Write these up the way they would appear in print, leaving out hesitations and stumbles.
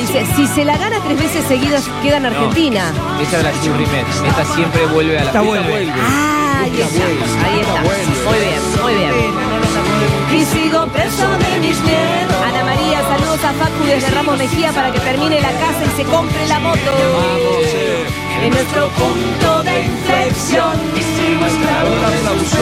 dice, si se la gana 3 veces seguidas, queda en Argentina. Esa es la Steve Rimet. Esta siempre vuelve a la Esta final. vuelve. Ah, ahí está. Ahí está. Muy bien, muy bien. Y sigo preso de mis miedos. Ana María, saludos a Facu desde Ramos Mejía para que termine la casa y se compre la moto. En nuestro punto de inflexión. Un aplauso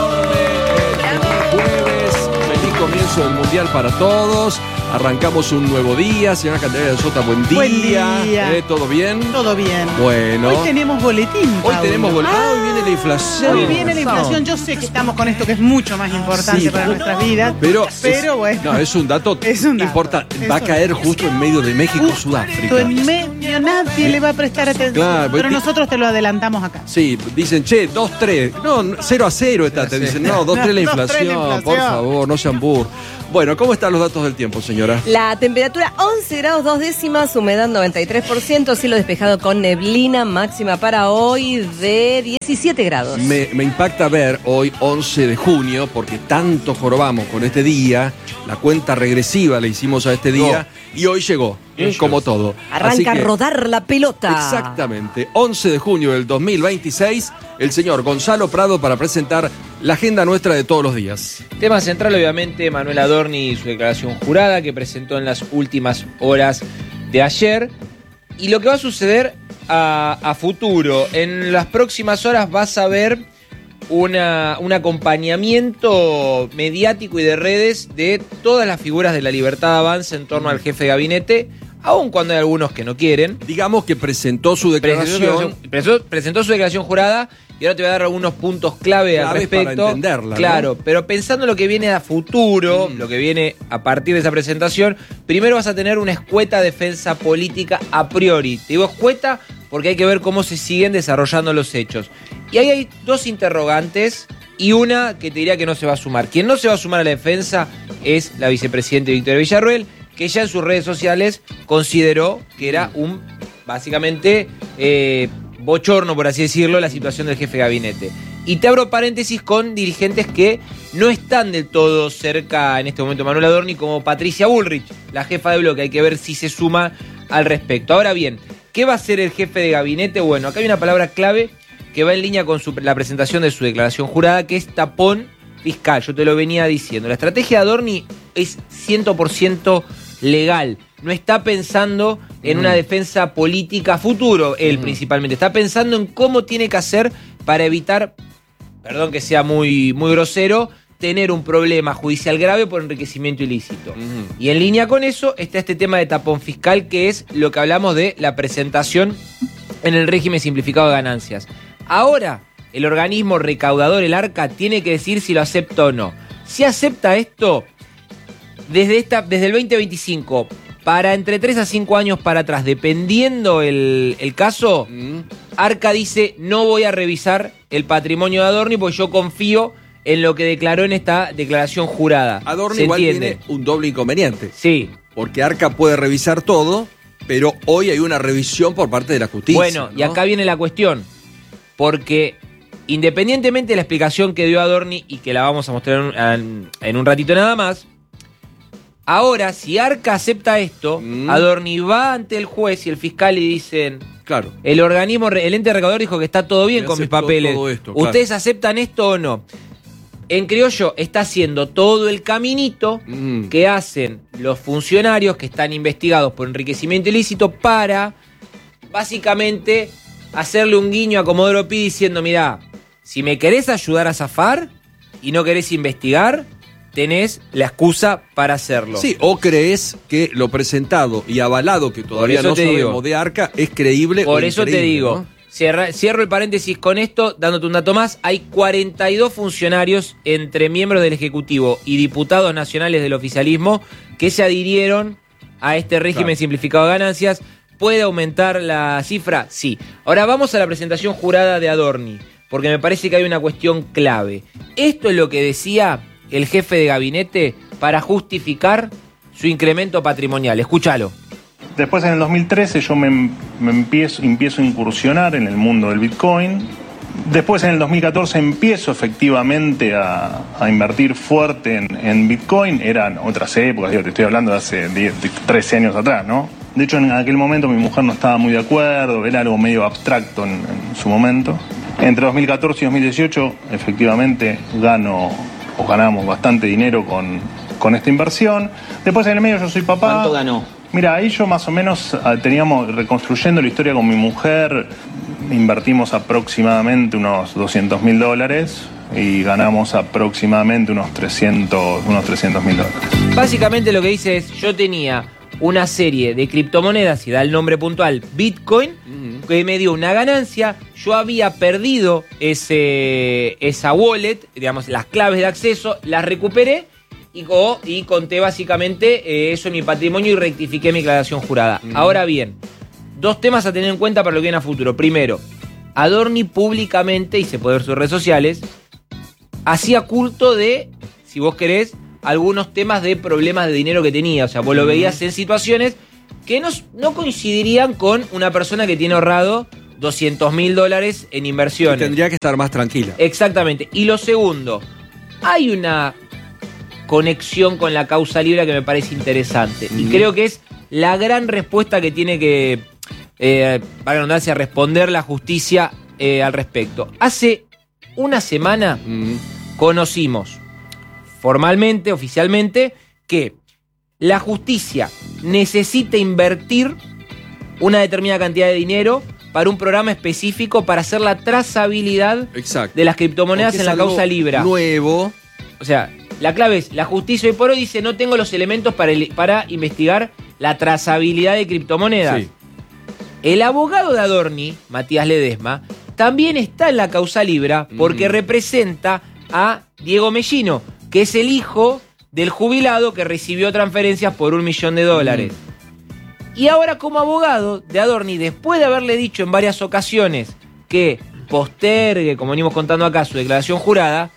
enorme. Jueves, feliz comienzo del Mundial para todos. Arrancamos un nuevo día. Señora Candelaria de Sota, buen día. Buen día. ¿Todo bien? Todo bien. Bueno. Hoy tenemos boletín. Hoy Paulo. tenemos boletín. Hoy viene la inflación. Hoy viene la inflación. Yo sé que estamos con esto que es mucho más importante Sí, para nuestras vidas. Pero bueno. No, es un dato importante. Va a caer justo en medio de México, Sudáfrica. En medio nadie le va a prestar atención. Claro, pero nosotros te lo adelantamos acá. Sí, dicen, che, 2-3. No, 0-0 está. Te dicen, no, 2-3 la inflación. Por favor, no sean burros. Bueno, ¿cómo están los datos del tiempo, señora? La temperatura 11 grados 2 décimas, humedad 93%, cielo despejado con neblina, máxima para hoy de 17 grados. Me impacta ver hoy, 11 de junio, porque tanto jorobamos con este día, la cuenta regresiva le hicimos a este día, y hoy llegó, como todo. Arranca a rodar la pelota. Exactamente, 11 de junio del 2026, el señor Gonzalo Prado para presentar la agenda nuestra de todos los días. Tema central, obviamente, Manuel Adorni y su declaración jurada que presentó en las últimas horas de ayer. Y lo que va a suceder a futuro. En las próximas horas vas a ver un acompañamiento mediático y de redes de todas las figuras de la Libertad Avanza en torno al jefe de gabinete, aun cuando hay algunos que no quieren. Digamos que presentó su declaración. Presentó su declaración jurada y ahora te voy a dar algunos puntos clave al respecto. Para entenderla, claro, ¿no? pero pensando en lo que viene a futuro, lo que viene a partir de esa presentación, primero vas a tener una escueta defensa política a priori. Te digo escueta porque hay que ver cómo se siguen desarrollando los hechos. Y ahí hay dos interrogantes y una que te diría que no se va a sumar. Quien no se va a sumar a la defensa es la vicepresidenta Victoria Villarruel, que ya en sus redes sociales consideró que era básicamente, bochorno, por así decirlo, la situación del jefe de gabinete. Y te abro paréntesis con dirigentes que no están del todo cerca en este momento Manuel Adorni, como Patricia Bullrich, la jefa de bloque. Hay que ver si se suma al respecto. Ahora bien, ¿qué va a hacer el jefe de gabinete? Bueno, acá hay una palabra clave que va en línea con la presentación de su declaración jurada, que es tapón fiscal. Yo te lo venía diciendo. La estrategia de Adorni es 100% legal. No está pensando en una defensa política a futuro, él principalmente. Está pensando en cómo tiene que hacer para evitar, perdón que sea muy, muy grosero, tener un problema judicial grave por enriquecimiento ilícito. Y en línea con eso está este tema de tapón fiscal, que es lo que hablamos de la presentación en el régimen simplificado de ganancias. Ahora, el organismo recaudador, el ARCA, tiene que decir si lo acepta o no. Si acepta esto, desde el 2025, para entre 3 a 5 años para atrás, dependiendo el caso, ARCA dice, no voy a revisar el patrimonio de Adorni porque yo confío en lo que declaró en esta declaración jurada. Adorni igual tiene un doble inconveniente. Sí. Porque ARCA puede revisar todo, pero hoy hay una revisión por parte de la justicia. Bueno, ¿no? Y acá viene la cuestión. Porque independientemente de la explicación que dio Adorni, y que la vamos a mostrar en un ratito nada más, ahora, si ARCA acepta esto, Adorni va ante el juez y el fiscal y dicen, claro, el ente recaudador dijo que está todo bien con mis papeles. Esto, claro. ¿Ustedes aceptan esto o no? En criollo está haciendo todo el caminito que hacen los funcionarios que están investigados por enriquecimiento ilícito para, básicamente, hacerle un guiño a Comodoro Pi diciendo, mirá, si me querés ayudar a zafar y no querés investigar, tenés la excusa para hacerlo. Sí, o crees que lo presentado y avalado, que todavía no sabemos de ARCA, es creíble. Por eso te digo, ¿no? Cierro el paréntesis con esto, dándote un dato más. Hay 42 funcionarios entre miembros del Ejecutivo y diputados nacionales del oficialismo que se adhirieron a este régimen simplificado de ganancias. ¿Puede aumentar la cifra? Sí. Ahora vamos a la presentación jurada de Adorni, porque me parece que hay una cuestión clave. Esto es lo que decía el jefe de gabinete para justificar su incremento patrimonial. Escúchalo. Después, en el 2013, yo me empiezo a incursionar en el mundo del Bitcoin. Después, en el 2014, empiezo efectivamente a invertir fuerte en Bitcoin. Eran otras épocas, te estoy hablando de hace 13 años atrás, ¿no? De hecho, en aquel momento mi mujer no estaba muy de acuerdo, era algo medio abstracto en su momento. Entre 2014 y 2018, efectivamente, ganamos bastante dinero con esta inversión. Después, en el medio, yo soy papá. ¿Cuánto ganó? Mira, ahí yo más o menos teníamos, reconstruyendo la historia con mi mujer, invertimos aproximadamente unos $200.000 y ganamos aproximadamente unos $300.000. Básicamente lo que dice es, yo tenía una serie de criptomonedas, y da el nombre puntual, Bitcoin, que me dio una ganancia. Yo había perdido esa wallet, digamos, las claves de acceso, las recuperé y conté básicamente eso en mi patrimonio y rectifiqué mi declaración jurada. Ahora bien, dos temas a tener en cuenta para lo que viene a futuro. Primero, Adorni públicamente, y se puede ver en sus redes sociales, hacía culto de, si vos querés, algunos temas de problemas de dinero que tenía. O sea, vos lo veías en situaciones que no coincidirían con una persona que tiene ahorrado $200.000 en inversiones. Y tendría que estar más tranquila. Exactamente. Y lo segundo, hay una conexión con la causa Libra que me parece interesante. Y creo que es la gran respuesta que tiene que, para la redundancia, responder la justicia al respecto. Hace una semana conocimos formalmente, oficialmente, que la justicia necesita invertir una determinada cantidad de dinero para un programa específico para hacer la trazabilidad de las criptomonedas en la causa Libra. Nuevo. O sea, la clave es, la justicia hoy por hoy dice, no tengo los elementos para investigar la trazabilidad de criptomonedas. Sí. El abogado de Adorni, Matías Ledesma, también está en la causa Libra porque representa a Diego Mellino, que es el hijo del jubilado que recibió transferencias por $1 millón. Y ahora, como abogado de Adorni, después de haberle dicho en varias ocasiones que postergue, como venimos contando acá, su declaración jurada,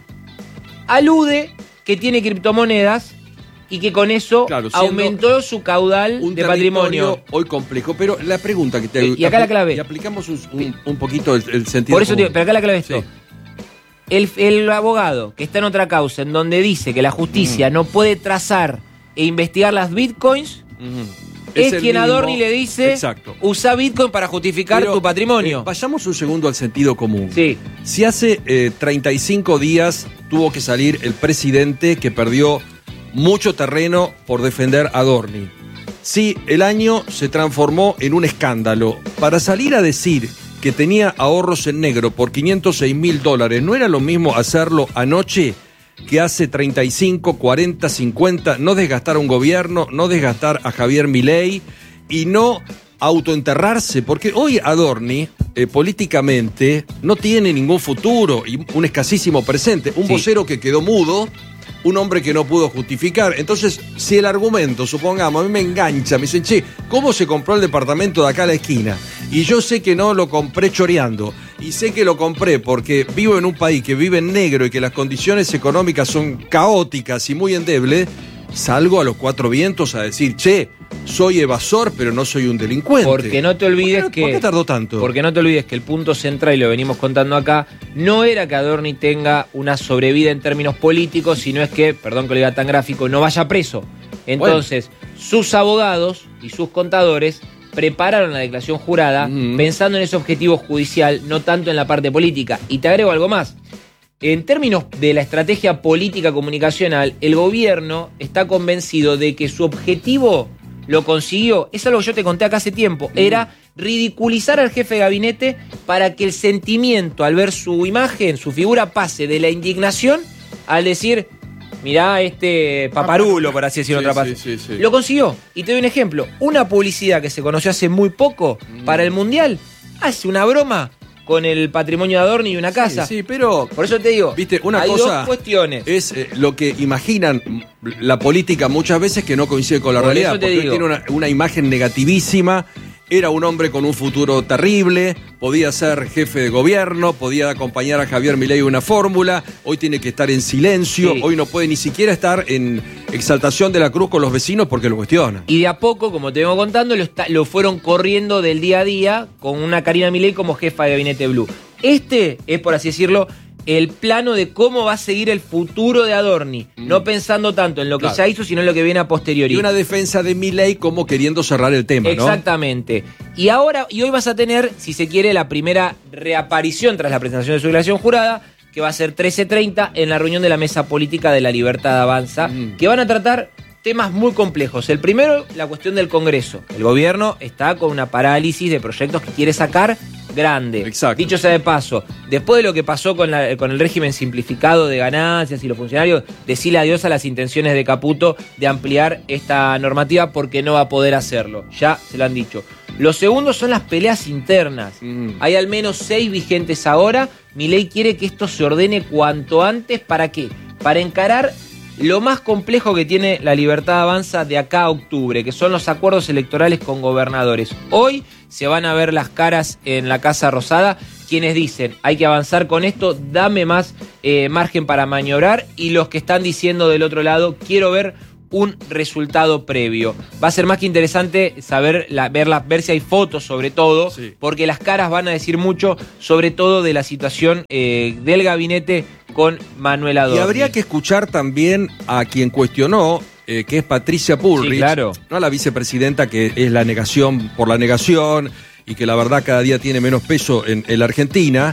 alude que tiene criptomonedas y que con eso aumentó su caudal de patrimonio. Hoy complejo, pero la pregunta que te... Y acá la clave. Y aplicamos un poquito el sentido Por eso, común. pero acá la clave es esto. El abogado que está en otra causa, en donde dice que la justicia no puede trazar e investigar las bitcoins, es quien Adorni le dice, usa bitcoin para justificar tu patrimonio. Vayamos un segundo al sentido común. Sí. Si hace 35 días tuvo que salir el presidente que perdió mucho terreno por defender a Adorni. Si el año se transformó en un escándalo, para salir a decir que tenía ahorros en negro por $506.000, ¿no era lo mismo hacerlo anoche que hace 35, 40, 50, no desgastar a un gobierno, no desgastar a Javier Milei y no autoenterrarse? Porque hoy Adorni, políticamente, no tiene ningún futuro y un escasísimo presente. Un vocero que quedó mudo, un hombre que no pudo justificar. Entonces, si el argumento, supongamos, a mí me engancha, me dicen, che, ¿cómo se compró el departamento de acá a la esquina? Y yo sé que no lo compré choreando, y sé que lo compré porque vivo en un país que vive en negro y que las condiciones económicas son caóticas y muy endebles, salgo a los cuatro vientos a decir, che, soy evasor, pero no soy un delincuente. Porque no te olvides ¿Por qué tardó tanto? Porque no te olvides que el punto central, y lo venimos contando acá, no era que Adorni tenga una sobrevida en términos políticos, sino es que, perdón que lo diga tan gráfico, no vaya preso. Entonces, sus abogados y sus contadores prepararon la declaración jurada pensando en ese objetivo judicial, no tanto en la parte política. Y te agrego algo más. En términos de la estrategia política comunicacional, el gobierno está convencido de que su objetivo lo consiguió. Es algo que yo te conté acá hace tiempo. Era ridiculizar al jefe de gabinete para que el sentimiento al ver su imagen, su figura, pase de la indignación al decir, mirá este paparulo, por así decirlo, otra parte. Lo consiguió. Y te doy un ejemplo. Una publicidad que se conoció hace muy poco para el Mundial hace una broma con el patrimonio de Adorni y una casa. Sí, pero... Por eso te digo, viste, una hay cosa dos cuestiones. Es lo que imaginan la política muchas veces que no coincide con la Por realidad. eso te porque digo. tiene una imagen negativísima. Era un hombre con un futuro terrible, podía ser jefe de gobierno, podía acompañar a Javier Milei en una fórmula, hoy tiene que estar en silencio, hoy no puede ni siquiera estar en exaltación de la cruz con los vecinos porque lo cuestionan. Y de a poco, como te vengo contando, lo fueron corriendo del día a día con una Karina Milei como jefa de gabinete Blue. Este es, por así decirlo, el plano de cómo va a seguir el futuro de Adorni, no pensando tanto en lo que ya hizo, sino en lo que viene a posteriori. Y una defensa de Milei como queriendo cerrar el tema, ¿no? Exactamente. Y hoy vas a tener, si se quiere, la primera reaparición tras la presentación de su declaración jurada, que va a ser 13:30 en la reunión de la Mesa Política de la Libertad Avanza, que van a tratar temas muy complejos. El primero, la cuestión del Congreso. El gobierno está con una parálisis de proyectos que quiere sacar grande. Exacto. Dicho sea de paso, después de lo que pasó con el régimen simplificado de ganancias y los funcionarios, decirle adiós a las intenciones de Caputo de ampliar esta normativa porque no va a poder hacerlo. Ya se lo han dicho. Lo segundo son las peleas internas. Hay al menos 6 vigentes ahora. Milei quiere que esto se ordene cuanto antes. ¿Para qué? Para encarar lo más complejo que tiene la Libertad Avanza de acá a octubre, que son los acuerdos electorales con gobernadores. Hoy se van a ver las caras en la Casa Rosada quienes dicen hay que avanzar con esto, dame más margen para maniobrar, y los que están diciendo del otro lado quiero ver un resultado previo. Va a ser más que interesante saber ver si hay fotos, sobre todo, porque las caras van a decir mucho, sobre todo de la situación del gabinete con Manuel Adorni. Y habría que escuchar también a quien cuestionó, que es Patricia Bullrich, sí, claro, no la vicepresidenta, que es la negación por la negación y que la verdad cada día tiene menos peso en la Argentina,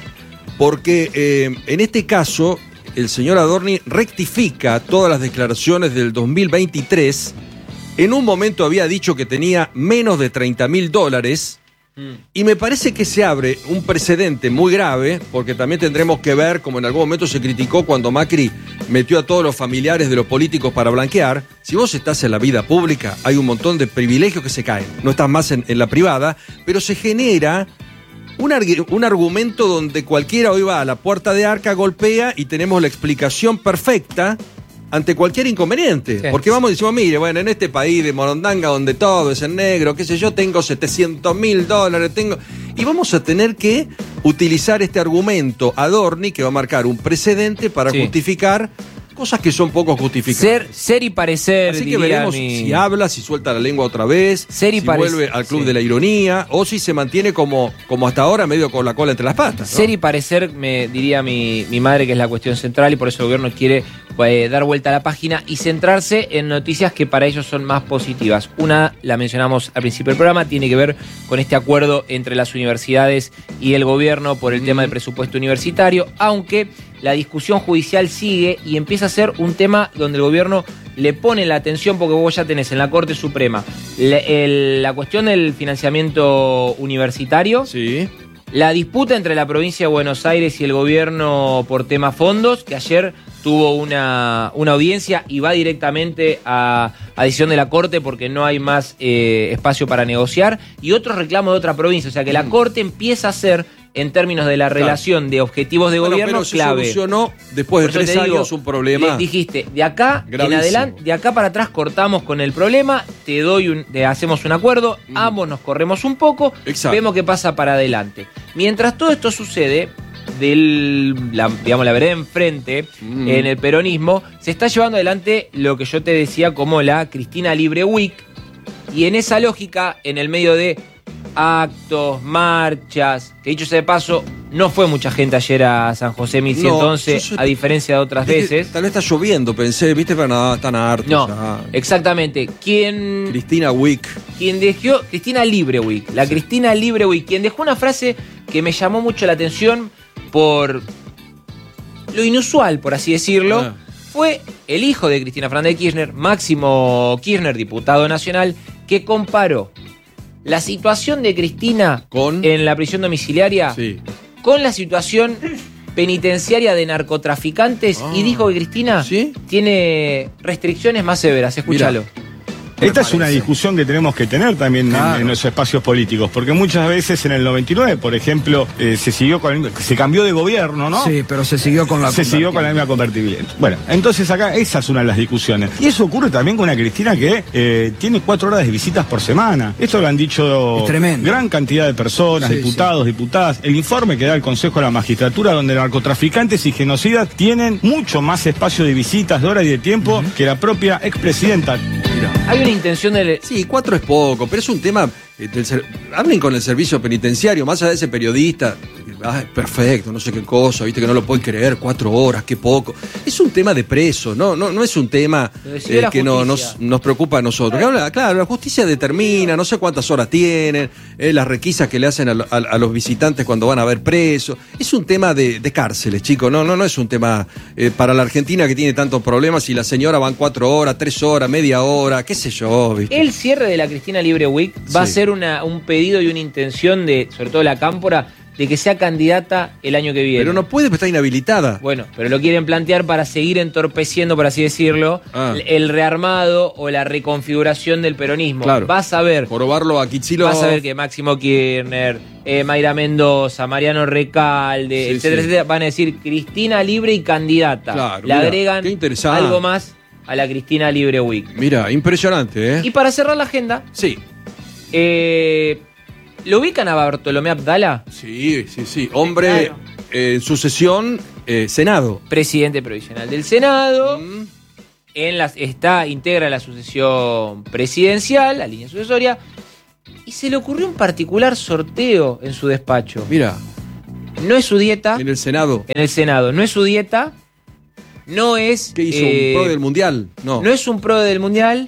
porque en este caso el señor Adorni rectifica todas las declaraciones del 2023. En un momento había dicho que tenía menos de $30.000 y me parece que se abre un precedente muy grave, porque también tendremos que ver, como en algún momento se criticó cuando Macri metió a todos los familiares de los políticos para blanquear. Si vos estás en la vida pública, hay un montón de privilegios que se caen. No estás más en la privada, pero se genera un argumento donde cualquiera hoy va a la puerta de Arca, golpea y tenemos la explicación perfecta ante cualquier inconveniente. Sí. Porque vamos y decimos, mire, bueno, en este país de Morondanga donde todo es en negro, qué sé yo, tengo $700.000, tengo... Y vamos a tener que utilizar este argumento Adorni, que va a marcar un precedente para justificar cosas que son poco justificadas. Ser y parecer. Así que veremos si habla, si suelta la lengua otra vez, si vuelve al club de la ironía, o si se mantiene como hasta ahora, medio con la cola entre las patas, ¿no? Ser y parecer, me diría mi madre, que es la cuestión central, y por eso el gobierno quiere dar vuelta a la página y centrarse en noticias que para ellos son más positivas. Una, la mencionamos al principio del programa, tiene que ver con este acuerdo entre las universidades y el gobierno por el tema del presupuesto universitario, aunque la discusión judicial sigue y empieza a ser un tema donde el gobierno le pone la atención, porque vos ya tenés en la Corte Suprema la cuestión del financiamiento universitario, la disputa entre la provincia de Buenos Aires y el gobierno por tema fondos, que ayer tuvo una audiencia y va directamente a decisión de la Corte porque no hay más espacio para negociar, y otro reclamo de otra provincia. O sea que la Corte empieza a ser, en términos de la relación de objetivos de gobierno, pero clave. Se solucionó después de 3 años un problema. Dijiste, de acá gravísimo. En adelante, de acá para atrás cortamos con el problema, hacemos un acuerdo, ambos nos corremos un poco, vemos qué pasa para adelante. Mientras todo esto sucede, la vereda enfrente, en el peronismo, se está llevando adelante lo que yo te decía como la Cristina Libre Week, y en esa lógica, en el medio de actos, marchas, que dicho sea de paso, no fue mucha gente ayer a San José 1111, a diferencia de otras veces. Tal vez está lloviendo, pensé, viste, pero nada, están hartos. No, exactamente. Cristina Week. Cristina Libre Week. La Cristina Libre Week, quien dejó una frase que me llamó mucho la atención por lo inusual, por así decirlo. Fue el hijo de Cristina Fernández de Kirchner, Máximo Kirchner, diputado nacional, que comparó la situación de Cristina en la prisión domiciliaria con la situación penitenciaria de narcotraficantes y dijo que Cristina tiene restricciones más severas. Escúchalo. Mirá. Esta es una discusión que tenemos que tener también en los espacios políticos, porque muchas veces en el 99, por ejemplo, se cambió de gobierno, ¿no? Sí, pero se siguió con la misma convertibilidad. Bueno, entonces acá esa es una de las discusiones. Y eso ocurre también con una Cristina que tiene 4 horas de visitas por semana. Esto lo han dicho gran cantidad de personas, diputados, diputadas. El informe que da el Consejo de la Magistratura, donde narcotraficantes y genocidas tienen mucho más espacio de visitas, de horas y de tiempo que la propia expresidenta. Hay una intención de... Sí, 4 es poco, pero es un tema... Hablen con el servicio penitenciario, más allá de ese periodista, Ay, perfecto, no sé qué cosa, viste que no lo pueden creer, 4 horas, qué poco. Es un tema de preso, no es un tema que nos preocupa a nosotros. Claro, la justicia determina, no sé cuántas horas tienen, las requisas que le hacen a los visitantes cuando van a ver presos. Es un tema de cárceles, chicos, no es un tema para la Argentina que tiene tantos problemas y la señora van 4 horas, 3 horas, media hora, qué sé yo, ¿viste? El cierre de la Cristina Libre Week va a ser un pedido y una intención de, sobre todo la Cámpora, de que sea candidata el año que viene. Pero no puede, porque está inhabilitada. Bueno, pero lo quieren plantear para seguir entorpeciendo, por así decirlo, el rearmado o la reconfiguración del peronismo. Claro. Vas a ver. Jorobarlo a Kicillof. Vas a ver que Máximo Kirchner, Mayra Mendoza, Mariano Recalde, etcétera, van a decir Cristina Libre y candidata. Claro, le mira, agregan qué interesante. algo más a la Cristina Libre Week. Mira, impresionante, ¿eh? Y para cerrar la agenda, Sí. ¿lo ubican a Bartolomé Abdala? Sí. Hombre, en sucesión, Senado. Presidente provisional del Senado. Integra la sucesión presidencial, la línea sucesoria. Y se le ocurrió un particular sorteo en su despacho. Mira, No es su dieta. en el Senado. En el Senado. No es su dieta. No es. ¿Qué hizo? ¿Un pro del Mundial? No. No es un pro del Mundial.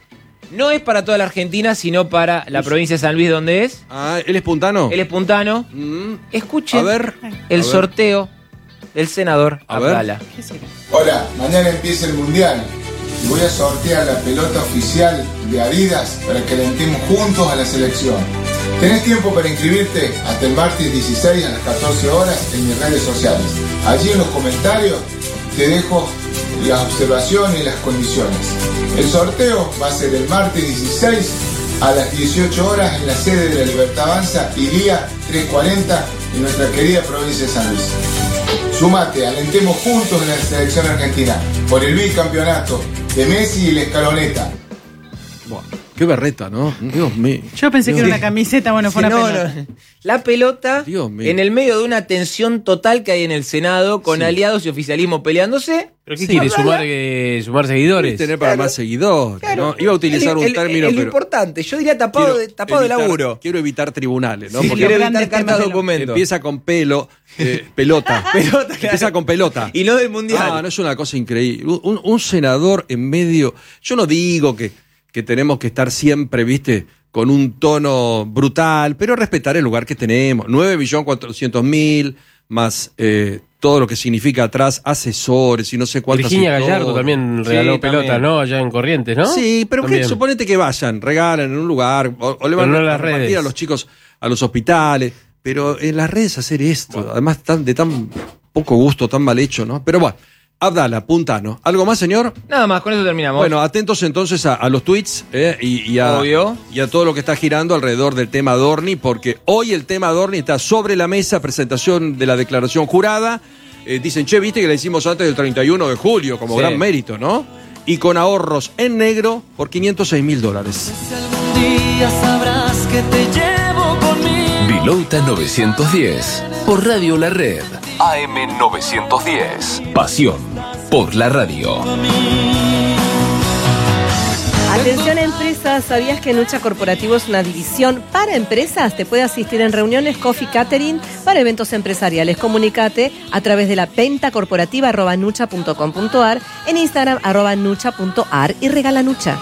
No es para toda la Argentina, sino para la provincia de San Luis, donde es. Ah, ¿él es puntano? Él es puntano. Escuchen A ver. el sorteo del senador A ver. Abdala. Hola, mañana empieza el Mundial y voy a sortear la pelota oficial de Adidas para que alentemos juntos a la selección. Tenés tiempo para inscribirte hasta el martes 16 a las 14 horas en mis redes sociales. Allí en los comentarios te dejo las observaciones y las condiciones. El sorteo va a ser el martes 16 a las 18 horas en la sede de la Libertad Avanza, Ilía 340, en nuestra querida provincia de San Luis. Sumate, alentemos juntos en la selección argentina por el bicampeonato de Messi y la escaloneta. Buah, qué berreta, ¿no? Dios mío. Yo pensé que era una camiseta, bueno, fue una pelota. La pelota, Dios mío. en el medio de una tensión total que hay en el Senado, con aliados y oficialismo peleándose. ¿Pero qué quiere? ¿Sumar seguidores? Tener para más seguidores, ¿no? Iba a utilizar un término, es lo pero importante, yo diría tapado de laburo. Quiero evitar tribunales, ¿no? Sí, Porque quiero los evitar grandes cartas temas de documentos. empieza con pelota. Empieza con pelota. Y no del mundial. Ah, no es una cosa increíble. Un senador en medio. Yo no digo que tenemos que estar siempre, viste, con un tono brutal, pero respetar el lugar que tenemos. 9.400.000 más todo lo que significa atrás, asesores y no sé cuántas. Virginia historias. Gallardo también regaló Sí, pelotas, también. ¿no? Allá en Corrientes, ¿no? Sí, pero También. suponete que vayan, regalan en un lugar o le van Pero no en a las repartir redes. a los chicos a los hospitales. Pero en las redes hacer esto, además de tan poco gusto, tan mal hecho, ¿no? Pero bueno, Abdala, puntano. ¿Algo más, señor? Nada más, con eso terminamos. Bueno, atentos entonces a los tweets y a todo lo que está girando alrededor del tema Adorni, porque hoy el tema Adorni está sobre la mesa, presentación de la declaración jurada. Dicen, che, viste que la hicimos antes del 31 de julio, como Sí. gran mérito, ¿no? Y con ahorros en negro por $506.000. Vilota 910, por Radio La Red. AM 910. Pasión por la radio. Atención empresas, ¿sabías que Nucha Corporativo es una división para empresas? Te puede asistir en reuniones Coffee Catering para eventos empresariales. Comunicate a través de la venta corporativa @nucha.com.ar, en Instagram @nucha.ar y regala Nucha.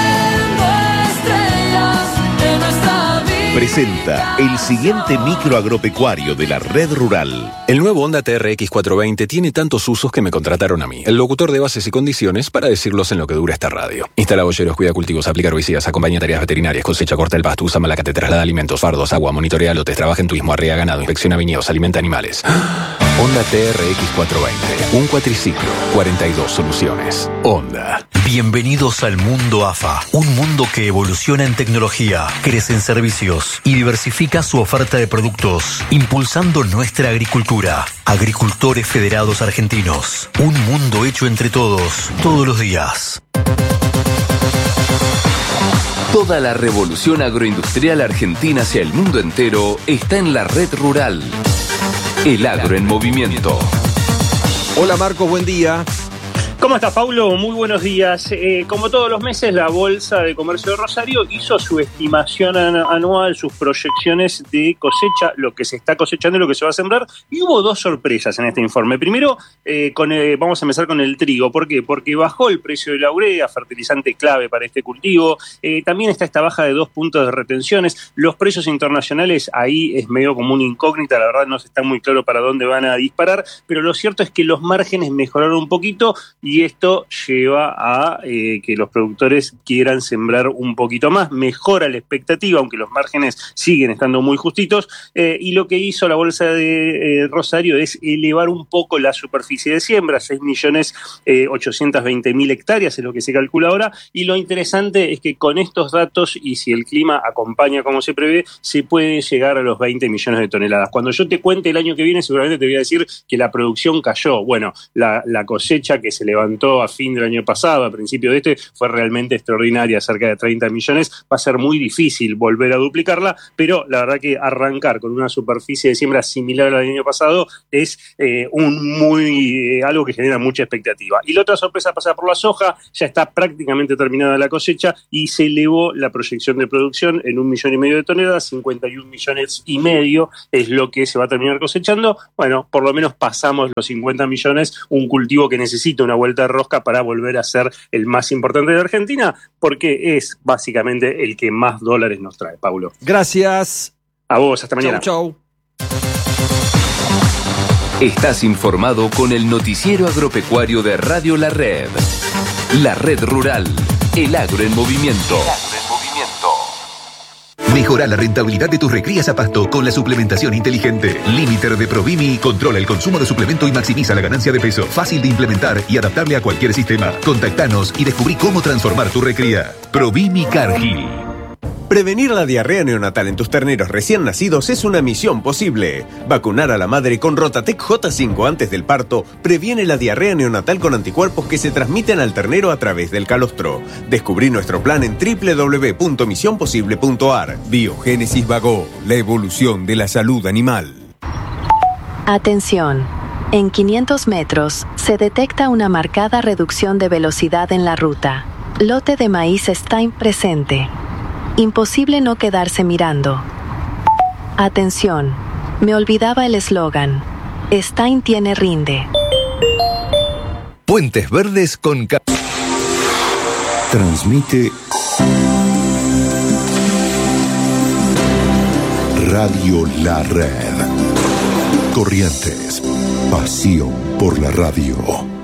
Presenta el siguiente micro agropecuario de la red rural. El nuevo Honda TRX 420 tiene tantos usos que me contrataron a mí, el locutor de bases y condiciones, para decirlos en lo que dura esta radio. Instala bolleros, cuida cultivos, aplica herbicidas, acompaña tareas veterinarias, cosecha, corta el pasto, usa malacate, traslada alimentos, fardos, agua, monitorea lotes, trabaja en turismo, arrea ganado, inspecciona viñedos, alimenta animales. Honda TRX 420, un cuatriciclo, 42 soluciones. Honda. Bienvenidos al mundo AFA, un mundo que evoluciona en tecnología, crece en servicios y diversifica su oferta de productos, impulsando nuestra agricultura. Agricultores Federados Argentinos, un mundo hecho entre todos, todos los días. Toda la revolución agroindustrial argentina hacia el mundo entero está en la red rural. El agro en movimiento. Hola Marcos, buen día. ¿Cómo estás, Paulo? Muy buenos días. Como todos los meses, la Bolsa de Comercio de Rosario hizo su estimación anual, sus proyecciones de cosecha, lo que se está cosechando y lo que se va a sembrar. Y hubo dos sorpresas en este informe. Primero, vamos a empezar con el trigo. ¿Por qué? Porque bajó el precio de la urea, fertilizante clave para este cultivo. También está esta baja de 2 puntos de retenciones. Los precios internacionales, ahí es medio como una incógnita. La verdad no se está muy claro para dónde van a disparar. Pero lo cierto es que los márgenes mejoraron un poquito y esto lleva a que los productores quieran sembrar un poquito más. Mejora la expectativa, aunque los márgenes siguen estando muy justitos. Y lo que hizo la Bolsa de Rosario es elevar un poco la superficie de siembra, 6.820.000 hectáreas es lo que se calcula ahora. Y lo interesante es que con estos datos, y si el clima acompaña como se prevé, se puede llegar a los 20 millones de toneladas. Cuando yo te cuente el año que viene, seguramente te voy a decir que la producción cayó. Bueno, la cosecha que se levantó a fin del año pasado, a principio de este, fue realmente extraordinaria, cerca de 30 millones. Va a ser muy difícil volver a duplicarla, pero la verdad que arrancar con una superficie de siembra similar a la del año pasado es algo que genera mucha expectativa. Y la otra sorpresa pasa por la soja. Ya está prácticamente terminada la cosecha y se elevó la proyección de producción en 1,5 millones de toneladas, 51,5 millones es lo que se va a terminar cosechando. Bueno, por lo menos pasamos los 50 millones, un cultivo que necesita una vuelta de rosca para volver a ser el más importante de Argentina, porque es básicamente el que más dólares nos trae, Paulo. Gracias. A vos, hasta mañana. Chau. Estás informado con el noticiero agropecuario de Radio La Red. La Red Rural, el agro en movimiento. Mejora la rentabilidad de tus recrías a pasto con la suplementación inteligente. Limiter de Provimi controla el consumo de suplemento y maximiza la ganancia de peso. Fácil de implementar y adaptable a cualquier sistema. Contactanos y descubrí cómo transformar tu recría. Provimi Cargill. Prevenir la diarrea neonatal en tus terneros recién nacidos es una misión posible. Vacunar a la madre con Rotatec J5 antes del parto previene la diarrea neonatal con anticuerpos que se transmiten al ternero a través del calostro. Descubrí nuestro plan en www.misionposible.ar. Biogénesis Vago, la evolución de la salud animal. Atención. En 500 metros se detecta una marcada reducción de velocidad en la ruta. Lote de maíz Stein presente. Imposible no quedarse mirando. Atención, me olvidaba el eslogan. Stein tiene rinde. Puentes Verdes con... Transmite Radio La Red. Corrientes, pasión por la radio.